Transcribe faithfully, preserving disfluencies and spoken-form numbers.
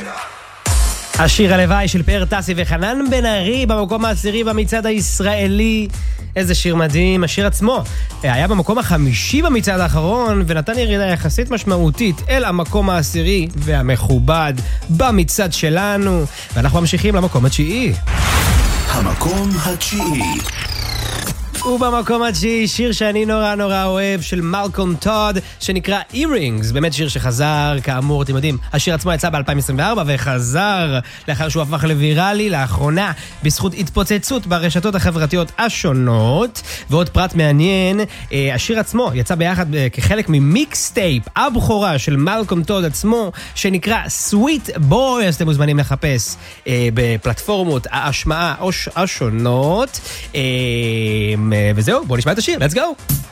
השיר הלוואי של פאר טסי וחנן בן ארי במקום העשירי במצעד הישראלי. איזה שיר מדהים. השיר עצמו היה במקום החמישי במצעד האחרון ונתן ירידה יחסית משמעותית אל המקום העשירי והמכובד במצעד שלנו, ואנחנו ממשיכים למקום התשיעי. המקום התשיעי. ובמקום התשיעי שיר שאני נורא נורא אוהב של מלקום טוד שנקרא Earrings. באמת שיר שחזר, כאמור, אתם יודעים, השיר עצמו יצא ב-אלפיים עשרים וארבע וחזר לאחר שהוא הפך לוויראלי לאחרונה בזכות התפוצצות ברשתות החברתיות השונות. ועוד פרט מעניין, השיר עצמו יצא ביחד כחלק ממיקסטייפ הבכורה של מלקום טוד עצמו שנקרא Sweet Boy, אז אתם מוזמנים לחפש בפלטפורמות ההשמעה השונות. וזהו, בואו נשמע את השיר, let's go!